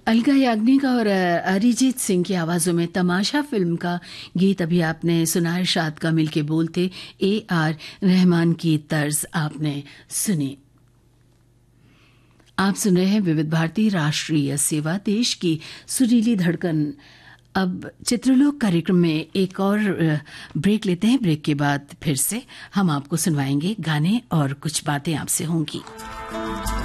अलका याग्निक और अरिजीत सिंह की आवाज़ों में तमाशा फिल्म का गीत अभी आपने सुना। इरशाद कामिल के बोल थे, AR रहमान की तर्ज आपने सुनी। आप सुन रहे हैं विविध भारती राष्ट्रीय सेवा, देश की सुरीली धड़कन। अब चित्रलोक कार्यक्रम में एक और ब्रेक लेते हैं। ब्रेक के बाद फिर से हम आपको सुनवाएंगे गाने और कुछ बातें आपसे होंगी।